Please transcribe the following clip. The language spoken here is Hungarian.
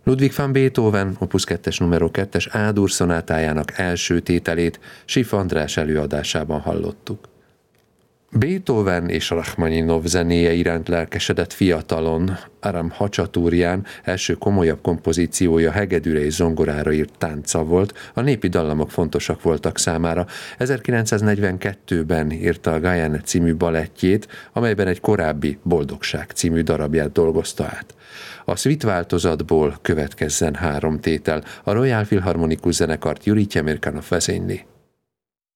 Ludwig van Beethoven Opus 2-es nr. 2-es A-dur szonátájának első tételét Sif András előadásában hallottuk. Beethoven és Rachmaninov zenéje iránt lelkesedett fiatalon Aram Hacsatúrján első komolyabb kompozíciója hegedűre és zongorára írt tánca volt, a népi dallamok fontosak voltak számára. 1942-ben írta a Guyane című balettjét, amelyben egy korábbi Boldogság című darabját dolgozta át. A suite változatból következzen 3 tétel, a Royal Philharmonikus zenekart Juri Temirkanov vezényli.